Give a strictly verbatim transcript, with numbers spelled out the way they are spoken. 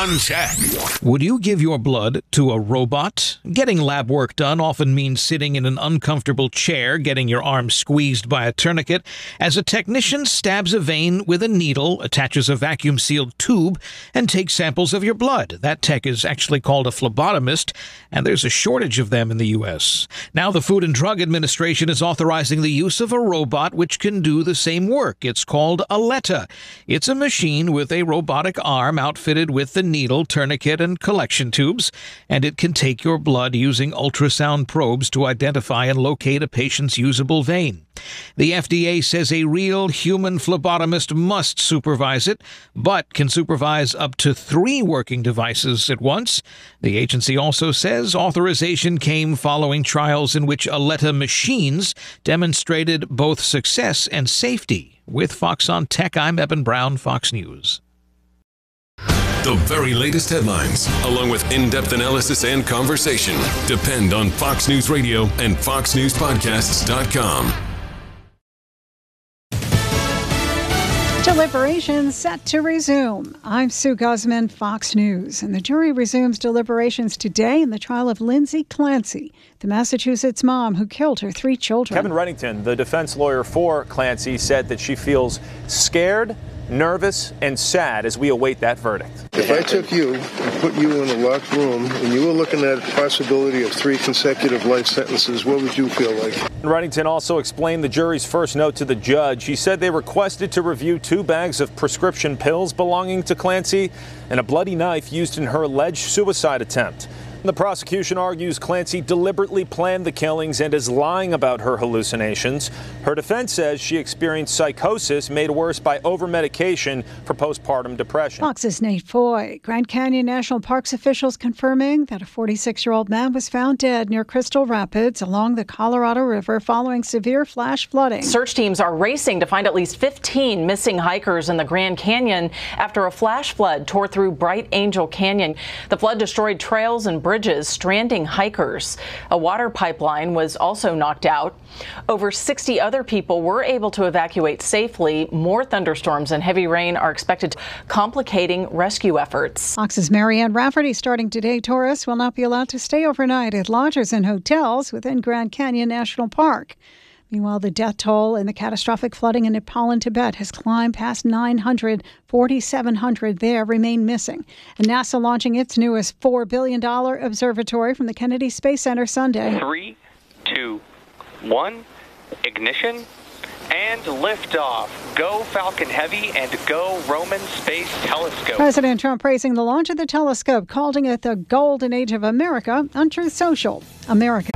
on Tech. Would you give your blood to a robot? Getting lab work done often means sitting in an uncomfortable chair, getting your arm squeezed by a tourniquet, as a technician stabs a vein with a needle, attaches a vacuum-sealed tube, and takes samples of your blood. That tech is actually called a phlebotomist, and there's a shortage of them in the U S. Now the Food and Drug Administration is authorizing the use of a robot which can do the same work. It's called Aletta. It's a machine with a robotic arm outfitted with the needle, tourniquet, and collection tubes, and it can take your blood using ultrasound probes to identify and locate a patient's usable vein. The F D A says a real human phlebotomist must supervise it, but can supervise up to three working devices at once. The agency also says authorization came following trials in which Aletta machines demonstrated both success and safety. With Fox on Tech, I'm Eben Brown, Fox News. The very latest headlines, along with in-depth analysis and conversation, depend on Fox News Radio and fox news podcasts dot com. Deliberations set to resume. I'm Sue Guzman, Fox News. And the jury resumes deliberations today in the trial of Lindsay Clancy, the Massachusetts mom who killed her three children. Kevin Reddington, the defense lawyer for Clancy, said that she feels scared, nervous, and sad as we await that verdict. If I took you and put you in a locked room and you were looking at a possibility of three consecutive life sentences, what would you feel like? Reddington also explained the jury's first note to the judge. He said they requested to review two bags of prescription pills belonging to Clancy and a bloody knife used in her alleged suicide attempt. The prosecution argues Clancy deliberately planned the killings and is lying about her hallucinations. Her defense says she experienced psychosis made worse by over-medication for postpartum depression. Fox's Nate Foy. Grand Canyon National Parks officials confirming that a forty-six-year-old man was found dead near Crystal Rapids along the Colorado River following severe flash flooding. Search teams are racing to find at least fifteen missing hikers in the Grand Canyon after a flash flood tore through Bright Angel Canyon. The flood destroyed trails and bridges, stranding hikers. A water pipeline was also knocked out. Over sixty other people were able to evacuate safely. More thunderstorms and heavy rain are expected, complicating rescue efforts. Fox's Marianne Rafferty starting today. Tourists will not be allowed to stay overnight at lodges and hotels within Grand Canyon National Park. Meanwhile, the death toll in the catastrophic flooding in Nepal and Tibet has climbed past nine hundred. forty-seven hundred there remain missing. And NASA launching its newest four billion dollars observatory from the Kennedy Space Center Sunday. Three, two, one, ignition, and liftoff. Go Falcon Heavy and go Roman Space Telescope. President Trump praising the launch of the telescope, calling it the golden age of America on Truth Social. America